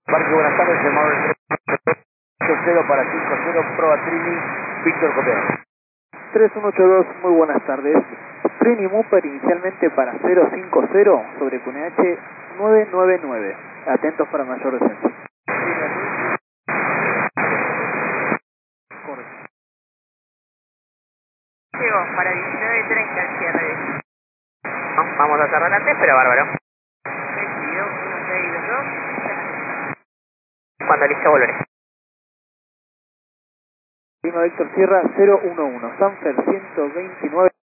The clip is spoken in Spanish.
Parque, buenas tardes, llamado 310 para 50, Proa Trini, Víctor Copero. 3182, muy buenas tardes. Trini Mooper inicialmente para 050 sobre QNH 999. Atentos para mayor descenso. Correcto. Llegó para 19:30 el cierre. Vamos a cerrar antes, pero bárbaro. 22, 162. Cuando listo volveré. Lima Víctor Sierra 011, Sanfer 129.